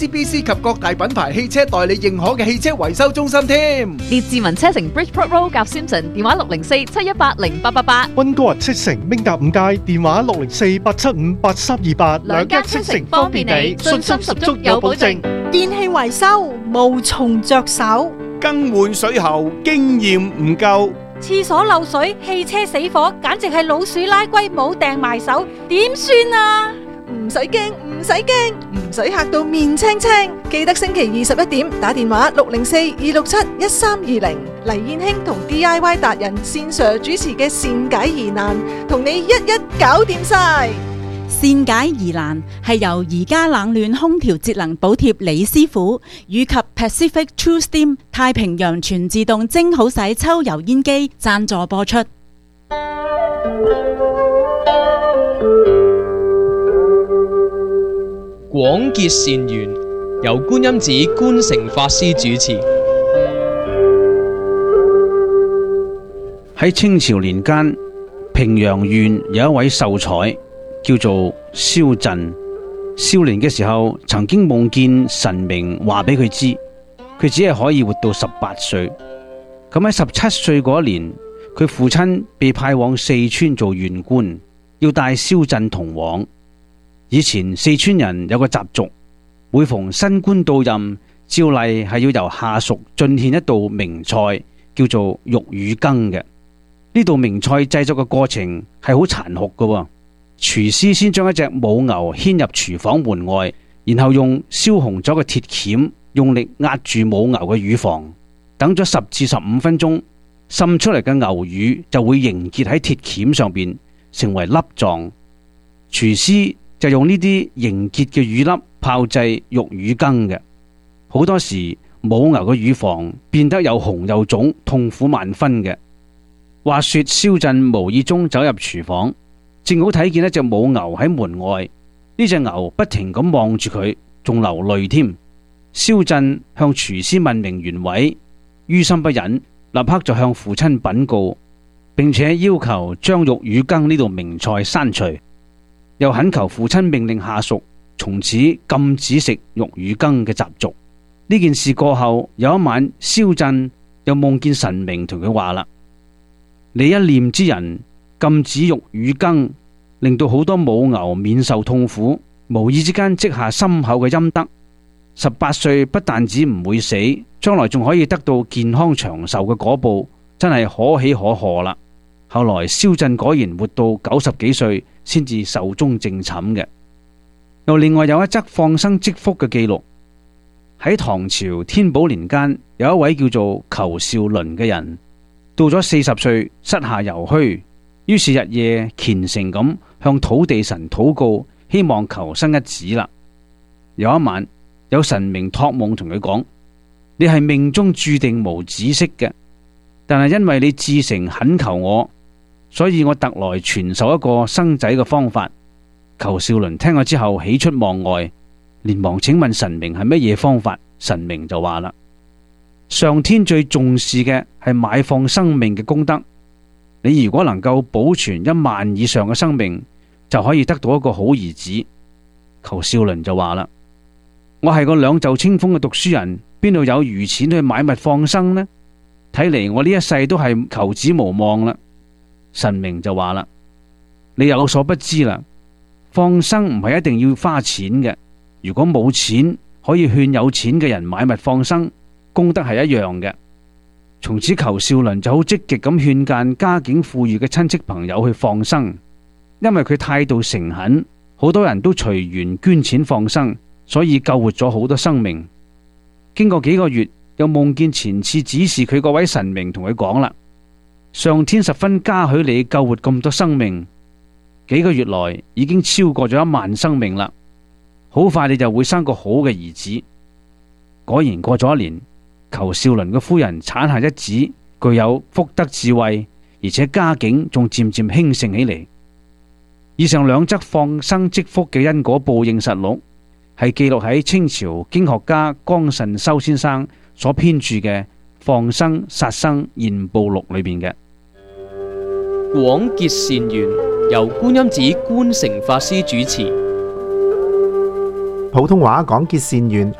CBC 及各大品牌汽車代理認可嘅汽車維修中心添。 列治文車城 Bridgeport Road 夾 Simpson 電話604-718-0888， 溫哥華車城明達五街電話604-875-8328， 兩間車城方便你，信心十足有保證。 電器維修無從着手， 更換水喉經驗唔夠， 廁所漏水、汽車死火，簡直係老鼠拉龜冇掟埋手，點算啊？ 唔使驚，唔使驚，唔使嚇到面青青。記得星期21點打電話604-267-1320，黎燕卿同 DIY 達人線上主持嘅善解疑難，同你一一搞掂晒。 善解疑難係由宜家冷暖空調節能補貼李師傅以及 Pacific True Steam 太平洋全自動蒸好洗抽油煙機贊助播出。 廣結善緣，由觀音寺觀誠法師主持。 喺清朝年間，平陽縣有一位秀才叫做蕭震。少年嘅時候，曾經夢見神明話俾佢知，佢只係可以活到18歲。咁喺17歲嗰一年，佢父親被派往四川做縣官，要帶蕭震同往。以前四川人有個習俗，每逢新官到任，照例係要由下屬進獻一道名菜，叫做玉乳羹嘅。呢道名菜製作嘅過程係好殘酷嘅，廚師先將一隻母牛牽入廚房門外，然後用燒紅咗嘅鐵鉗用力壓住母牛嘅乳房，等咗10至15分鐘，滲出嚟嘅牛乳就會凝結喺鐵鉗上邊，成為粒狀。廚師就用呢啲凝結嘅乳粒炮製玉乳羹嘅。好多時母牛嘅乳房變得又紅又腫，痛苦萬分嘅。話說蕭震無意中走入廚房，正好睇見一隻母牛喺門外，呢隻牛不停咁望住佢，仲流淚添。蕭震向廚師問明原委，於心不忍，立刻就向父親稟告，並且要求將玉乳羹呢道名菜刪除，又懇求父親命令下屬從此禁止食玉乳羹嘅習俗。呢件事過後，有一晚，蕭震又夢見神明同佢話啦：你一念之人，禁止玉乳羹，令到好多母牛免受痛苦，無意之間積下深厚嘅陰德。18歲不但止唔會死，將來仲可以得到健康長壽嘅果報，真係可喜可賀啦。後來蕭震果然活到90幾歲，先至壽終正寢嘅。又另外有一則放生積福嘅記錄，喺唐朝天寶年間，有一位叫做裘少麟嘅人，到咗40歲，膝下猶虛，於是日夜虔誠咁向土地神禱告，希望求生一子啦。有一晚，有神明託夢同佢講：你係命中注定無子息嘅，但係因為你至誠懇求我，所以我特來傳授一個生仔嘅方法。裘少麟聽咗之後喜出望外，連忙請問神明係乜嘢方法。神明就話啦：上天最重視嘅係買放生命嘅功德，你如果能夠保存1萬以上嘅生命，就可以得到一個好兒子。裘少麟就話啦：我係個兩袖清風嘅讀書人，邊度有餘錢去買物放生呢？睇嚟我呢一世都係求子無望啦。神明就話啦：你有所不知啦，放生唔係一定要花錢嘅，如果冇錢，可以勸有錢嘅人買物放生，功德係一樣嘅。從此裘少麟就好積極咁勸諫家境富裕嘅親戚朋友去放生，因為佢態度誠懇，好多人都隨緣捐錢放生，所以救活咗好多生命。經過幾個月，又夢見前次指示佢嗰位神明同佢講啦：上天十分嘉許你救活咁多生命，幾個月來已經超過咗1萬生命啦，好快你就會生個好嘅兒子。果然過咗1年，裘少麟嘅夫人產下一子，具有福德智慧，而且家境仲漸漸興盛起嚟。以上2則放生積福嘅因果報應實錄，係記錄喺清朝經學家江慎修先生所編著嘅《放生殺生現報錄》裏邊嘅。 廣結善緣，由觀音寺觀誠法師主持。 普通話講結善緣，